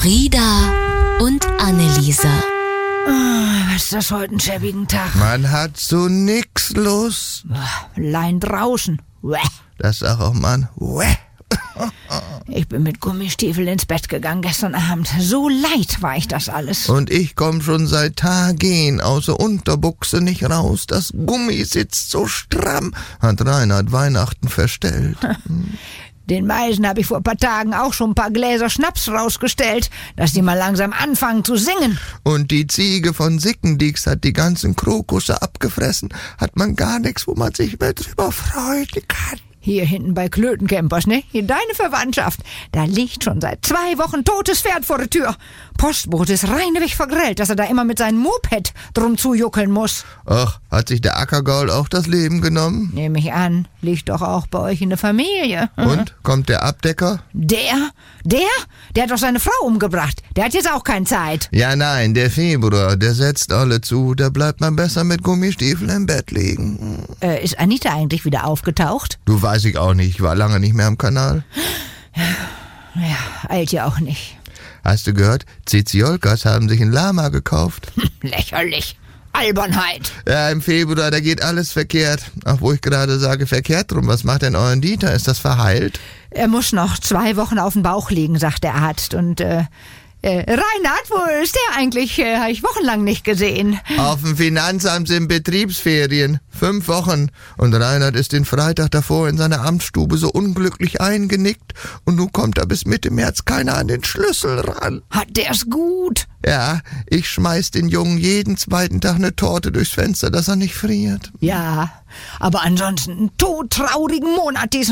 Frieda und Anneliese. Was ist das heute ein schäbigen Tag? Man hat so nix Lust. Allein draußen. Das sag auch man. Ich bin mit Gummistiefeln ins Bett gegangen gestern Abend. So leid war ich das alles. Und ich komm schon seit Tagen aus der Unterbuchse nicht raus. Das Gummi sitzt so stramm, hat Reinhard Weihnachten verstellt. Den Meisen habe ich vor ein paar Tagen auch schon ein paar Gläser Schnaps rausgestellt, dass die mal langsam anfangen zu singen. Und die Ziege von Sickendix hat die ganzen Krokusse abgefressen. Hat man gar nichts, wo man sich mehr drüber freuen kann. Hier hinten bei Klötencampers, ne? Hier deine Verwandtschaft. Da liegt schon seit 2 Wochen totes Pferd vor der Tür. Postbote ist reineweg vergrellt, dass er da immer mit seinem Moped drum zujuckeln muss. Ach, hat sich der Ackergaul auch das Leben genommen? Nehme ich an. Liegt doch auch bei euch in der Familie. Und? Kommt der Abdecker? Der? Der hat doch seine Frau umgebracht. Der hat jetzt auch keine Zeit. Ja, nein, der Februar, der setzt alle zu. Da bleibt man besser mit Gummistiefeln im Bett liegen. Ist Anita eigentlich wieder aufgetaucht? Du, weiß ich auch nicht. Ich war lange nicht mehr am Kanal. Ja, eilt ja auch nicht. Hast du gehört? Ziziolkas haben sich ein Lama gekauft. Lächerlich. Albernheit. Ja, im Februar, da geht alles verkehrt. Ach, wo ich gerade sage, verkehrt drum. Was macht denn euren Dieter? Ist das verheilt? Er muss noch 2 Wochen auf dem Bauch liegen, sagt der Arzt. Und, Reinhard, wo ist der eigentlich? Habe ich wochenlang nicht gesehen. Auf dem Finanzamt sind Betriebsferien. 5 Wochen. Und Reinhard ist den Freitag davor in seiner Amtsstube so unglücklich eingenickt. Und nun kommt da bis Mitte März keiner an den Schlüssel ran. Hat der's gut? Ja, ich schmeiß den Jungen jeden 2. Tag eine Torte durchs Fenster, dass er nicht friert. Ja, aber ansonsten einen todtraurigen Monat diesen